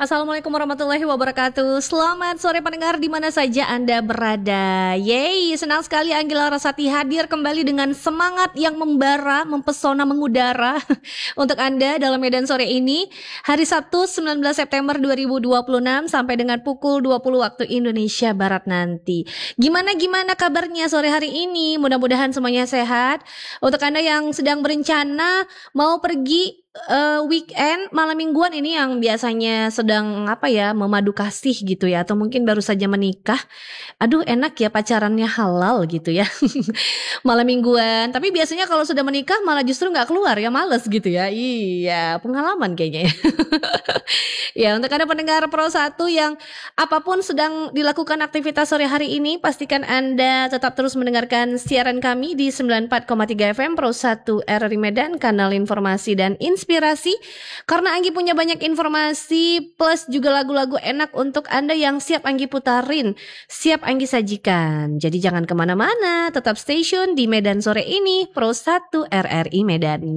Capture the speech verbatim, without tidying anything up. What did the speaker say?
Assalamualaikum warahmatullahi wabarakatuh. Selamat sore pendengar di mana saja Anda berada. Yeay, senang sekali Anggela Rasati hadir kembali dengan semangat yang membara, mempesona, mengudara untuk Anda dalam Medan sore ini. Hari Sabtu sembilan belas September dua ribu dua puluh enam sampai dengan pukul dua puluh waktu Indonesia Barat nanti. Gimana-gimana kabarnya sore hari ini? Mudah-mudahan semuanya sehat. Untuk Anda yang sedang berencana mau pergi Uh, weekend malam mingguan ini yang biasanya sedang apa ya memadu kasih gitu ya, atau mungkin baru saja menikah, aduh enak ya pacarannya halal gitu ya. Malam mingguan, tapi biasanya kalau sudah menikah malah justru nggak keluar ya, males gitu ya. Iya, pengalaman kayaknya ya. Ya, untuk Anda pendengar Pro satu yang apapun sedang dilakukan aktivitas sore hari ini, pastikan Anda tetap terus mendengarkan siaran kami di sembilan puluh empat koma tiga F M Pro satu R R I Medan, kanal informasi dan inspirasi. Karena Anggi punya banyak informasi plus juga lagu-lagu enak untuk Anda yang siap Anggi putarin, siap Anggi sajikan. Jadi jangan kemana-mana, tetap stay tune di Medan sore ini, Pro satu R R I Medan.